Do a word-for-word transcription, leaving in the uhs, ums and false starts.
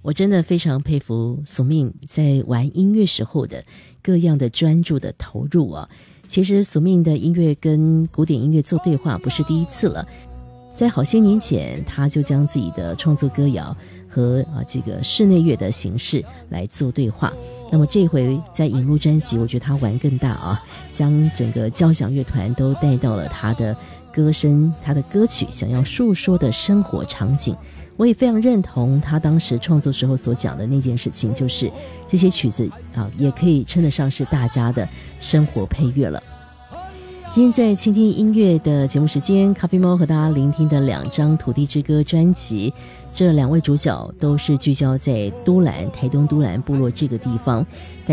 我真的非常佩服索命在玩音乐时候的各样的专注的投入啊。其实索命的音乐跟古典音乐做对话不是第一次了，在好些年前他就将自己的创作歌谣和啊这个室内乐的形式来做对话。那么这回在引入专辑，我觉得他玩更大啊，将整个交响乐团都带到了他的歌声，他的歌曲想要诉说的生活场景。我也非常认同他当时创作时候所讲的那件事情，就是这些曲子啊，也可以称得上是大家的生活配乐了。今天在倾听音乐的节目时间，咖啡猫和大家聆听的两张土地之歌专辑，这两位主角都是聚焦在都兰台东都兰部落这个地方。